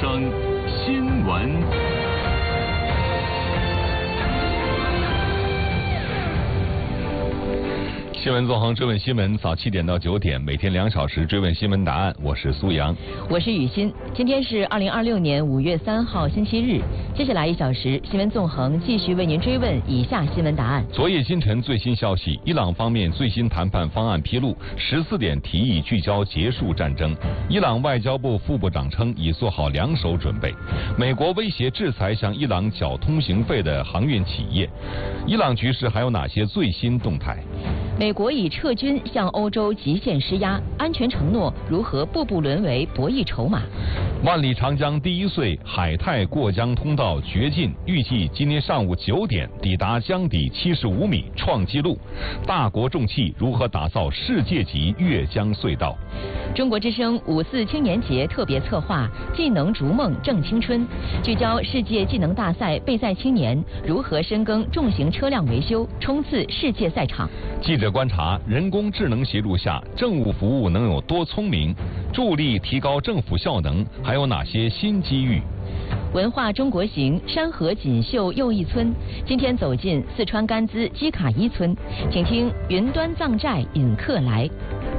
声新闻。新闻纵横追问新闻，早7点到9点，每天2小时追问新闻答案。我是苏阳， 我是雨欣。今天是2026年5月3号星期日，接下来1小时，新闻纵横继续为您追问以下新闻答案。 昨夜今晨最新消息，伊朗方面最新谈判方案披露，14点提议聚焦结束战争。伊朗外交部副部长称已做好2手准备。美国威胁制裁向伊朗缴通行费的航运企业。伊朗局势还有哪些最新动态？ 美国以撤军向欧洲极限施压，安全承诺如何步步沦为博弈筹码？ 万里长江第1隧海泰过江通道掘进，预计今天上午9点抵达江底75米，创纪录。大国重器如何打造世界级越江隧道？ 中国之声5·4青年节特别策划技能逐梦正青春，聚焦世界技能大赛备赛青年如何深耕重型车辆维修，冲刺世界赛场。 记者观察，人工智能协助下，政务服务能有多聪明？助力提高政府效能，还有哪些新机遇？ 文化中国行山河锦绣又一村，今天走进四川甘孜基卡伊村，请听云端藏寨引客来。